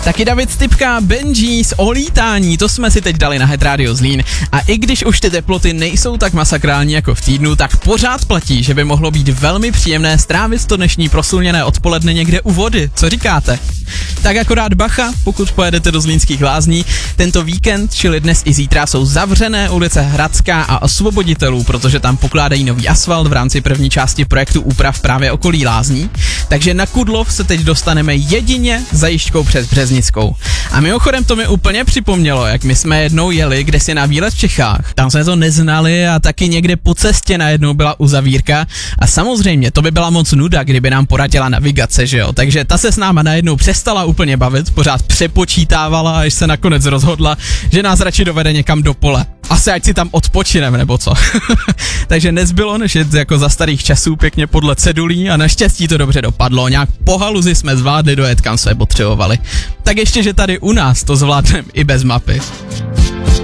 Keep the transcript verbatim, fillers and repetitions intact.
Taky David Stypka, Benjis, o lítání, to jsme si teď dali na Het Radio Zlín. A i když už ty teploty nejsou tak masakrální jako v týdnu, tak pořád platí, že by mohlo být velmi příjemné strávit to dnešní proslunněné odpoledne někde u vody. Co říkáte? Tak akorát bacha, pokud pojedete do Zlínských lázní, tento víkend, čili dnes i zítra, jsou zavřené ulice Hradská a Osvoboditelů, protože tam pokládají nový asfalt v rámci první části projektu úprav právě okolí lázní. Takže na Kudlov se teď dostaneme jedině zajížďkou přes Březnickou. A mimochodem to mi úplně připomnělo, jak my jsme jednou jeli kdesi na výlet v Čechách. Tam jsme to neznali a taky někde po cestě najednou byla uzavírka. A samozřejmě to by byla moc nuda, kdyby nám poradila navigace, že jo. Takže ta se s náma najednou přestala úplně bavit, pořád přepočítávala, až se nakonec rozhodla, že nás radši dovede někam do pole. Asi ať si tam odpočineme, nebo co. Takže nezbylo, než jet jako za starých časů pěkně podle cedulí a naštěstí to dobře dopadlo. Nějak po haluzi jsme zvládli dojet, kam jsme potřebovali. Tak ještě, že tady u nás to zvládneme i bez mapy.